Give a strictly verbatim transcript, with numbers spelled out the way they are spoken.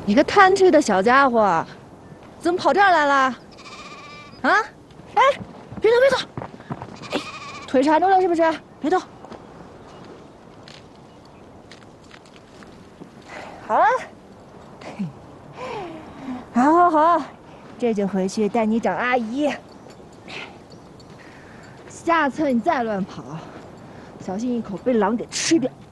你个贪吃的小家伙，怎么跑这儿来了？啊？哎，别动别动！哎，腿缠住了是不是？别动。好了，好，好，好，这就回去带你找阿姨。下次你再乱跑，小心一口被狼给吃掉。